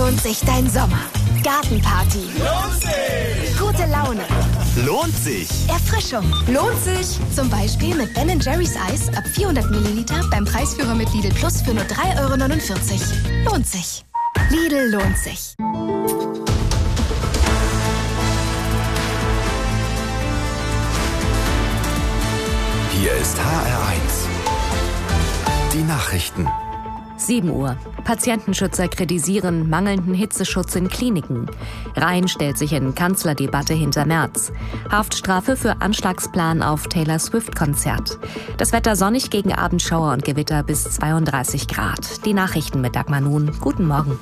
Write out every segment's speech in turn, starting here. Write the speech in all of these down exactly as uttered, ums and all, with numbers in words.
lohnt sich dein Sommer? Gartenparty. Lohnt sich! Gute Laune. Lohnt sich! Erfrischung. Lohnt sich! Zum Beispiel mit Ben Jerry's Eis ab vierhundert Milliliter beim Preisführer mit Lidl Plus für nur drei Euro neunundvierzig. Lohnt sich. Lidl lohnt sich. Hier ist H R eins. Die Nachrichten. sieben Uhr. Patientenschützer kritisieren mangelnden Hitzeschutz in Kliniken. Rhein stellt sich in Kanzlerdebatte hinter Merz. Haftstrafe für Anschlagsplan auf Taylor Swift-Konzert. Das Wetter sonnig gegen Abendschauer und Gewitter bis zweiunddreißig Grad. Die Nachrichten mit Dagmar Nun. Guten Morgen.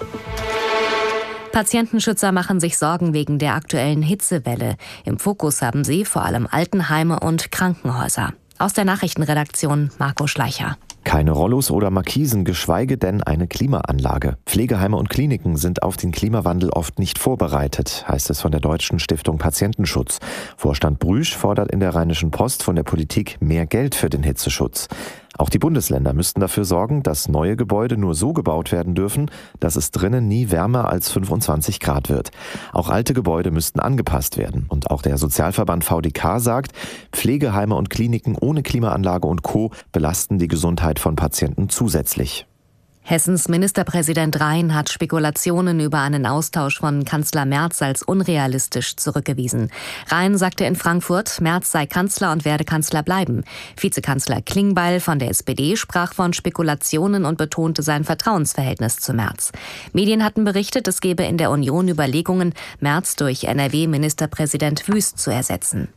Patientenschützer machen sich Sorgen wegen der aktuellen Hitzewelle. Im Fokus haben sie vor allem Altenheime und Krankenhäuser. Aus der Nachrichtenredaktion Marco Schleicher. Keine Rollos oder Markisen, geschweige denn eine Klimaanlage. Pflegeheime und Kliniken sind auf den Klimawandel oft nicht vorbereitet, heißt es von der Deutschen Stiftung Patientenschutz. Vorstand Brüsch fordert in der Rheinischen Post von der Politik mehr Geld für den Hitzeschutz. Auch die Bundesländer müssten dafür sorgen, dass neue Gebäude nur so gebaut werden dürfen, dass es drinnen nie wärmer als fünfundzwanzig Grad wird. Auch alte Gebäude müssten angepasst werden. Und auch der Sozialverband V D K sagt, Pflegeheime und Kliniken ohne Klimaanlage und Co. belasten die Gesundheit von Patienten zusätzlich. Hessens Ministerpräsident Rhein hat Spekulationen über einen Austausch von Kanzler Merz als unrealistisch zurückgewiesen. Rhein sagte in Frankfurt, Merz sei Kanzler und werde Kanzler bleiben. Vizekanzler Klingbeil von der S P D sprach von Spekulationen und betonte sein Vertrauensverhältnis zu Merz. Medien hatten berichtet, es gebe in der Union Überlegungen, Merz durch N R W-Ministerpräsident Wüst zu ersetzen.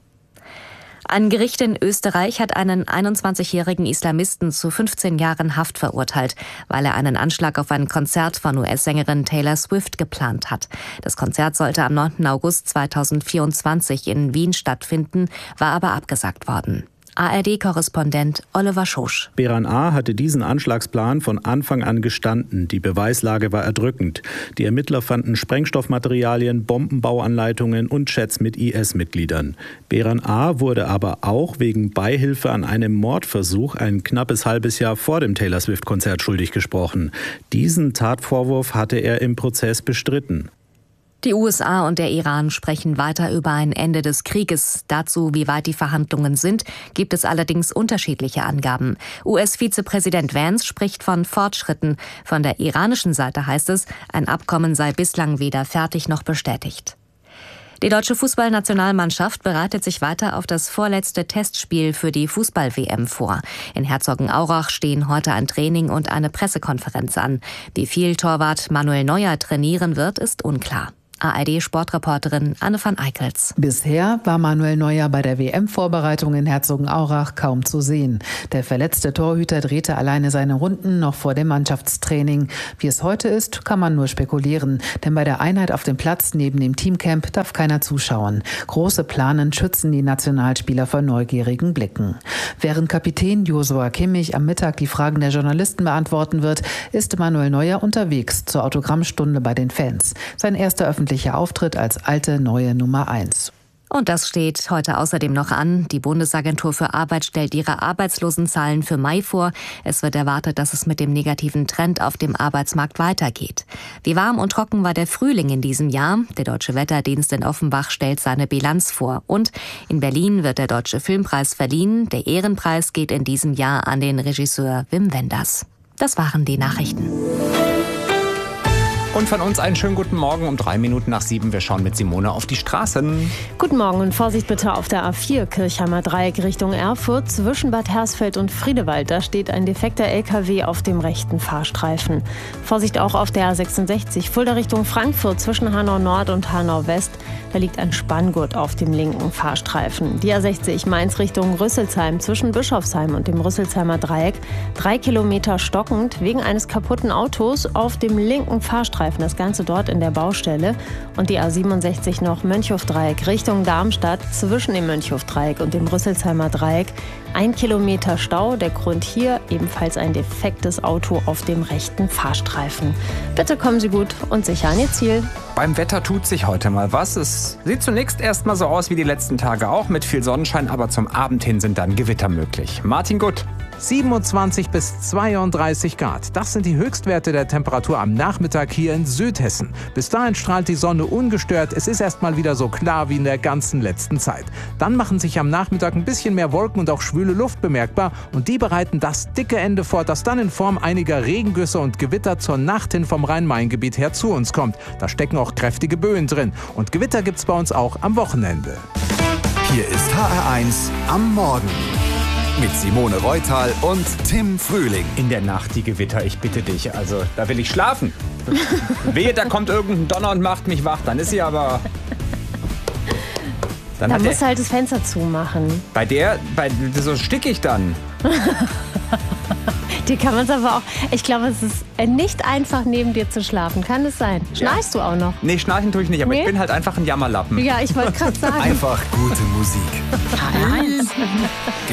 Ein Gericht in Österreich hat einen einundzwanzigjährigen Islamisten zu fünfzehn Jahren Haft verurteilt, weil er einen Anschlag auf ein Konzert von U S-Sängerin Taylor Swift geplant hat. Das Konzert sollte am neunten August zweitausendvierundzwanzig in Wien stattfinden, war aber abgesagt worden. A R D-Korrespondent Oliver Schosch. Beran A. hatte diesen Anschlagsplan von Anfang an gestanden. Die Beweislage war erdrückend. Die Ermittler fanden Sprengstoffmaterialien, Bombenbauanleitungen und Chats mit I S-Mitgliedern. Beran A. wurde aber auch wegen Beihilfe an einem Mordversuch ein knappes halbes Jahr vor dem Taylor Swift-Konzert schuldig gesprochen. Diesen Tatvorwurf hatte er im Prozess bestritten. Die U S A und der Iran sprechen weiter über ein Ende des Krieges. Dazu, wie weit die Verhandlungen sind, gibt es allerdings unterschiedliche Angaben. U S-Vizepräsident Vance spricht von Fortschritten. Von der iranischen Seite heißt es, ein Abkommen sei bislang weder fertig noch bestätigt. Die deutsche Fußballnationalmannschaft bereitet sich weiter auf das vorletzte Testspiel für die Fußball-W M vor. In Herzogenaurach stehen heute ein Training und eine Pressekonferenz an. Wie viel Torwart Manuel Neuer trainieren wird, ist unklar. A R D-Sportreporterin Anne van Eickels. Bisher war Manuel Neuer bei der W M-Vorbereitung in Herzogenaurach kaum zu sehen. Der verletzte Torhüter drehte alleine seine Runden noch vor dem Mannschaftstraining. Wie es heute ist, kann man nur spekulieren. Denn bei der Einheit auf dem Platz neben dem Teamcamp darf keiner zuschauen. Große Planen schützen die Nationalspieler vor neugierigen Blicken. Während Kapitän Joshua Kimmich am Mittag die Fragen der Journalisten beantworten wird, ist Manuel Neuer unterwegs zur Autogrammstunde bei den Fans. Sein erster öffentlicher Auftritt als alte, neue Nummer eins. Und das steht heute außerdem noch an. Die Bundesagentur für Arbeit stellt ihre Arbeitslosenzahlen für Mai vor. Es wird erwartet, dass es mit dem negativen Trend auf dem Arbeitsmarkt weitergeht. Wie warm und trocken war der Frühling in diesem Jahr? Der Deutsche Wetterdienst in Offenbach stellt seine Bilanz vor. Und in Berlin wird der Deutsche Filmpreis verliehen. Der Ehrenpreis geht in diesem Jahr an den Regisseur Wim Wenders. Das waren die Nachrichten. Und von uns einen schönen guten Morgen um drei Minuten nach sieben. Wir schauen mit Simone auf die Straßen. Guten Morgen und Vorsicht bitte auf der A vier Kirchheimer Dreieck Richtung Erfurt zwischen Bad Hersfeld und Friedewald. Da steht ein defekter L K W auf dem rechten Fahrstreifen. Vorsicht auch auf der A sechsundsechzig Fulda Richtung Frankfurt zwischen Hanau Nord und Hanau West. Da liegt ein Spanngurt auf dem linken Fahrstreifen. Die A sechzig Mainz Richtung Rüsselsheim zwischen Bischofsheim und dem Rüsselsheimer Dreieck. Drei Kilometer stockend wegen eines kaputten Autos auf dem linken Fahrstreifen. Das Ganze dort in der Baustelle. Und die A siebenundsechzig noch Mönchhof-Dreieck Richtung Darmstadt zwischen dem Mönchhof-Dreieck und dem Rüsselsheimer Dreieck. Ein Kilometer Stau. Der Grund hier ebenfalls ein defektes Auto auf dem rechten Fahrstreifen. Bitte kommen Sie gut und sicher an Ihr Ziel. Beim Wetter tut sich heute mal was. Es sieht zunächst erstmal so aus wie die letzten Tage auch mit viel Sonnenschein, aber zum Abend hin sind dann Gewitter möglich. Martin Gutt. siebenundzwanzig bis zweiunddreißig Grad. Das sind die Höchstwerte der Temperatur am Nachmittag hier in Südhessen. Bis dahin strahlt die Sonne ungestört. Es ist erstmal wieder so klar wie in der ganzen letzten Zeit. Dann machen sich am Nachmittag ein bisschen mehr Wolken und auch schwüle Luft bemerkbar. Und die bereiten das dicke Ende vor, das dann in Form einiger Regengüsse und Gewitter zur Nacht hin vom Rhein-Main-Gebiet her zu uns kommt. Da stecken auch kräftige Böen drin. Und Gewitter gibt's bei uns auch am Wochenende. Hier ist H R eins am Morgen. Mit Simone Reutal und Tim Frühling. In der Nacht die Gewitter, ich bitte dich. Also, da will ich schlafen. Wehe, da kommt irgendein Donner und macht mich wach. Dann ist sie aber... Dann da hat musst du der, halt das Fenster zumachen. bei der, bei, so stick ich dann. Dir kann man es aber auch... Ich glaube, es ist nicht einfach, neben dir zu schlafen. Kann es sein? Schnarchst ja. du auch noch? Nee, schnarchen tue ich nicht, aber nee? ich bin halt einfach ein Jammerlappen. Ja, ich wollte gerade sagen. Einfach gute Musik. H R eins.